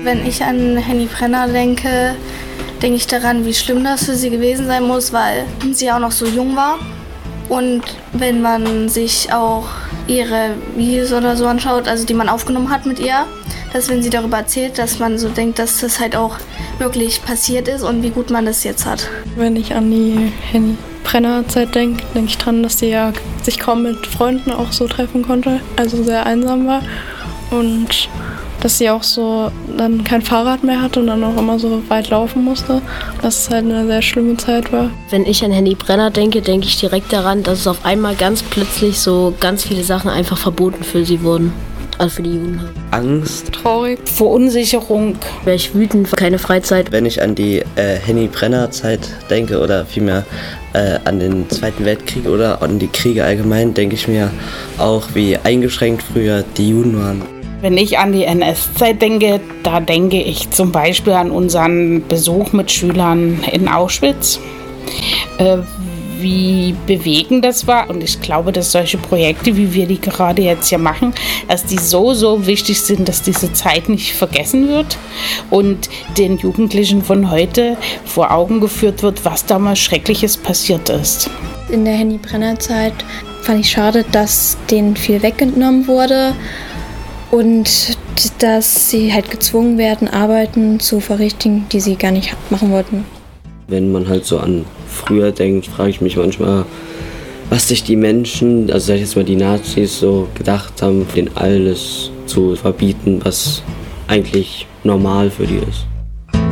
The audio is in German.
Wenn ich an Henny Brenner denke, denke ich daran, wie schlimm das für sie gewesen sein muss, weil sie auch noch so jung war. Und wenn man sich auch ihre Videos oder so anschaut, also die man aufgenommen hat mit ihr, dass wenn sie darüber erzählt, dass man so denkt, dass das halt auch wirklich passiert ist und wie gut man das jetzt hat. Wenn ich an die Henny Brenner Zeit denke, denke ich dran, dass sie ja sich kaum mit Freunden auch so treffen konnte, also sehr einsam war und dass sie auch so dann kein Fahrrad mehr hatte und dann auch immer so weit laufen musste, dass es halt eine sehr schlimme Zeit war. Wenn ich an Henny Brenner denke, denke ich direkt daran, dass es auf einmal ganz plötzlich so ganz viele Sachen einfach verboten für sie wurden. Also für die Jugend. Angst. Traurig. Verunsicherung. Wäre ich wütend, keine Freizeit. Wenn ich an die Henny Brenner Zeit denke oder vielmehr an den Zweiten Weltkrieg oder an die Kriege allgemein, denke ich mir auch, wie eingeschränkt früher die Juden waren. Wenn ich an die NS-Zeit denke, da denke ich zum Beispiel an unseren Besuch mit Schülern in Auschwitz. Wie bewegend das war. Und ich glaube, dass solche Projekte, wie wir die gerade jetzt hier machen, dass die so wichtig sind, dass diese Zeit nicht vergessen wird und den Jugendlichen von heute vor Augen geführt wird, was damals Schreckliches passiert ist. In der Henny Brenner Zeit fand ich schade, dass denen viel weggenommen wurde und dass sie halt gezwungen werden, Arbeiten zu verrichten, die sie gar nicht machen wollten. Wenn man halt so an früher denkt, frage ich mich manchmal, was sich die Menschen, also sag ich jetzt mal die Nazis, so gedacht haben, denen alles zu verbieten, was eigentlich normal für die ist.